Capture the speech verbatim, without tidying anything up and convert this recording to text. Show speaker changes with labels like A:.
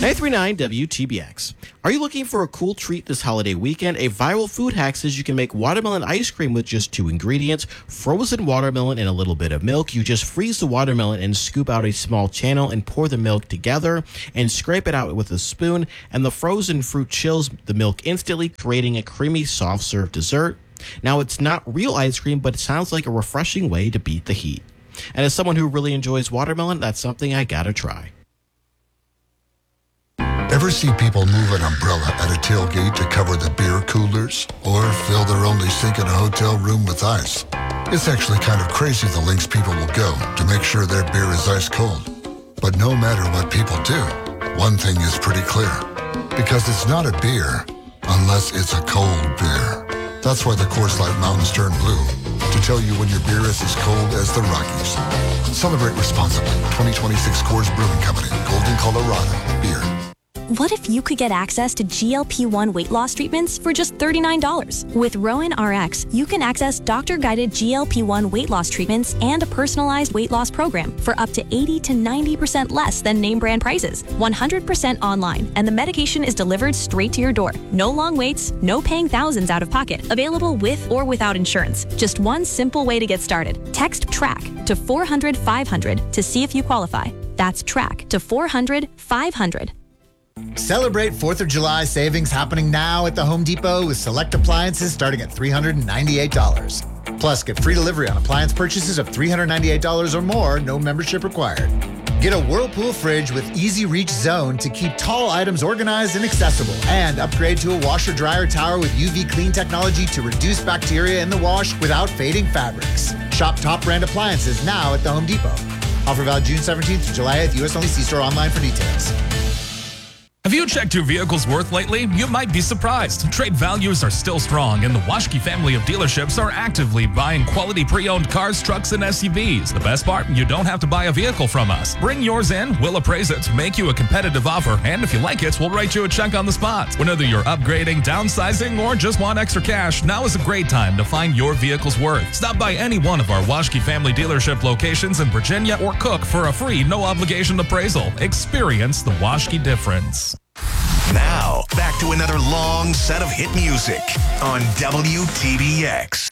A: nine three nine W T B X. Are you looking for a cool treat this holiday weekend? A viral food hack says you can make watermelon ice cream with just two ingredients, frozen watermelon and a little bit of milk. You just freeze the watermelon and scoop out a small channel and pour the milk together and scrape it out with a spoon, and the frozen fruit chills the milk instantly, creating a creamy, soft serve dessert. Now, it's not real ice cream, but it sounds like a refreshing way to beat the heat. And as someone who really enjoys watermelon, that's something I gotta try.
B: Ever see people move an umbrella at a tailgate to cover the beer coolers? Or fill their only sink in a hotel room with ice? It's actually kind of crazy the lengths people will go to make sure their beer is ice cold. But no matter what people do, one thing is pretty clear. Because it's not a beer unless it's a cold beer. That's why the Coors Light mountains turn blue. To tell you when your beer is as cold as the Rockies. Celebrate responsibly. twenty twenty-six Coors Brewing Company. Golden, Colorado. Beer.
C: What if you could get access to G L P one weight loss treatments for just thirty-nine dollars? With Rowan R X, you can access doctor-guided G L P one weight loss treatments and a personalized weight loss program for up to eighty to ninety percent less than name brand prices. one hundred percent online, and the medication is delivered straight to your door. No long waits, no paying thousands out of pocket. Available with or without insurance. Just one simple way to get started. Text TRACK to four hundred five hundred to see if you qualify. That's TRACK to four hundred five hundred.
D: Celebrate fourth of July savings happening now at the Home Depot with select appliances starting at three hundred ninety-eight dollars. Plus, get free delivery on appliance purchases of three hundred ninety-eight dollars or more, no membership required. Get a Whirlpool fridge with Easy Reach Zone to keep tall items organized and accessible. And upgrade to a washer-dryer tower with U V clean technology to reduce bacteria in the wash without fading fabrics. Shop top brand appliances now at the Home Depot. Offer valid June seventeenth to July eighth. U S only. See store online for details.
E: Have you checked your vehicle's worth lately? You might be surprised. Trade values are still strong, and the Waschke family of dealerships are actively buying quality pre-owned cars, trucks, and S U Vs. The best part, you don't have to buy a vehicle from us. Bring yours in, we'll appraise it, make you a competitive offer, and if you like it, we'll write you a check on the spot. Whether you're upgrading, downsizing, or just want extra cash, now is a great time to find your vehicle's worth. Stop by any one of our Waschke family dealership locations in Virginia or Cook for a free, no-obligation appraisal. Experience the Waschke difference.
F: Now, back to another long set of hit music on W T B X.